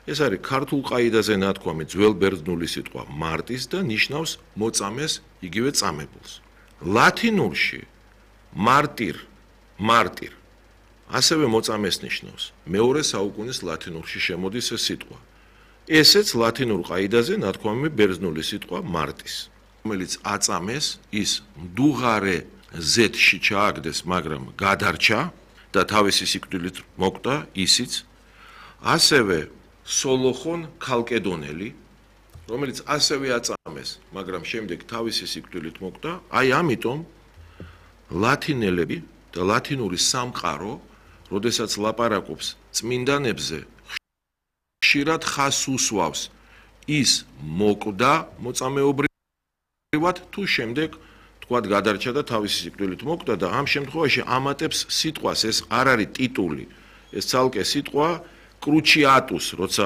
ეს არის ქართულ ყაიდაზე ნათქვამი ძველ ბერძნული სიტყვა მარტის და ნიშნავს მოწამეს, იგივე წამებულს. ლათინურში მარტირ ასევე მოწამეს ნიშნავს. მეორე საუკუნის ლათინურში შემოდის ეს სიტყვა. ესეც ლათინურ ყაიდაზე ნათქვამი ბერძნული სიტყვა მარტის, რომელიც აწამეს, ის მდუღარე ზეთში ჩააგდეს, მაგრამ გადარჩა და თავისი სიკვდილით მოკვდა ისიც. ასევე სოლოხონ ქალკედონელი, რომელიც ასევე აწამეს, მაგრამ შემდეგ თავისი სიკვდილით მოკვდა. აი ამიტომ ლათინელები და ლათინური სამყარო, როდესაც ლაპარაკობს წმინდანებზე, ხშირად ხას უსვავს ის მოკვდა მოწამეობრივად თუ შემდეგ თქვათ გადარჩა და თავისი სიკვდილით მოკვდა და ამ შემთხვევაში ამატებს სიტყვას, ეს არ არის ტიტული, ეს ცალკე სიტყვა კრუჩიატუს, როცა